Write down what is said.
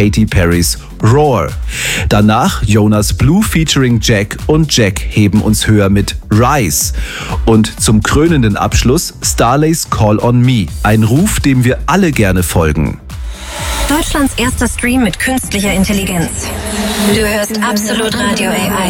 Katy Perrys Roar. Danach Jonas Blue featuring Jack und Jack heben uns höher mit Rise. Und zum krönenden Abschluss Starlays Call on Me, ein Ruf, dem wir alle gerne folgen. Deutschlands erster Stream mit künstlicher Intelligenz. Du hörst Absolut Radio AI.